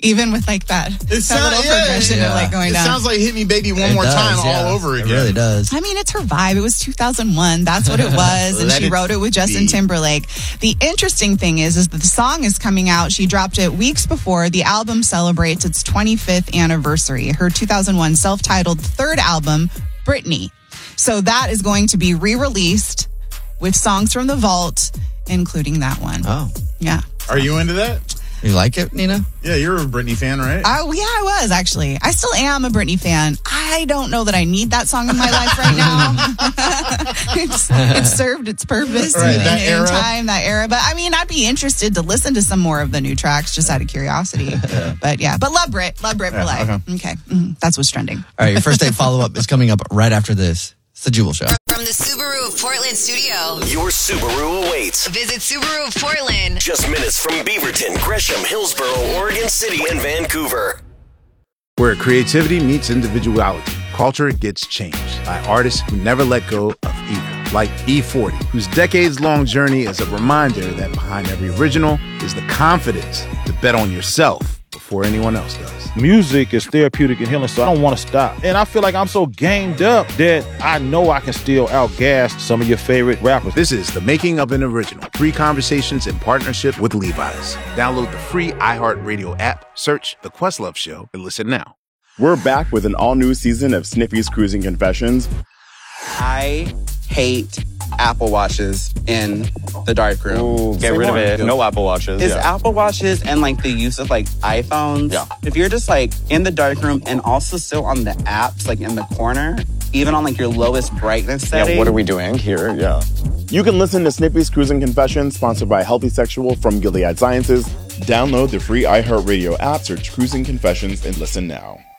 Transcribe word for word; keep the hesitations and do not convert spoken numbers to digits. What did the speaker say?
Even with like that, that sound, little yeah, progression yeah. of like going it down. It sounds like Hit Me Baby One it More does, Time yeah. all over again. It really does. I mean, it's her vibe. It was two thousand one. That's what it was. And Let she it wrote it with Justin be. Timberlake. The interesting thing is, is that the song is coming out. She dropped it weeks before the album celebrates its twenty-fifth anniversary. Her two thousand one self-titled third album, Britney. So that is going to be re-released with songs from the vault, including that one. Oh. Yeah. Are you into that? You like it, Nina? Yeah, you're a Britney fan, right? Oh, yeah, I was actually. I still am a Britney fan. I don't know that I need that song in my life right now. it's, it served its purpose Right, in, that in, era. in time, that era. But I mean, I'd be interested to listen to some more of the new tracks just out of curiosity. yeah. But yeah, but love Brit. Love Brit Yeah, for life. okay. Okay. Mhm. That's what's trending. All right, your first date follow-up is coming up right after this. It's the Jubal Show. From the Subaru of Portland studio, Your Subaru awaits. visit Subaru of Portland. Just minutes from Beaverton, Gresham, Hillsborough, Oregon City, and Vancouver. Where creativity meets individuality, culture gets changed by artists who never let go of either. Like E forty, whose decades-long journey is a reminder that behind every original is the confidence to bet on yourself before anyone else does. Music is therapeutic and healing, so I don't want to stop. And I feel like I'm so gamed up that I know I can still outgas some of your favorite rappers. This is The Making of an Original. Free conversations in partnership with Levi's. Download the free iHeartRadio app, search The Questlove Show, and listen now. We're back with an all-new season of Sniffy's Cruising Confessions. I hate Apple Watches in the darkroom. Ooh, Get rid of it. No Apple Watches. Is yeah. Apple Watches and like the use of like iPhones. Yeah. If you're just like in the darkroom and also still on the apps, like in the corner, even on like your lowest brightness setting. Yeah, what are we doing here? Yeah. You can listen to Snippy's Cruising Confessions, sponsored by Healthy Sexual from Gilead Sciences. Download the free iHeartRadio app, search Cruising Confessions, and listen now.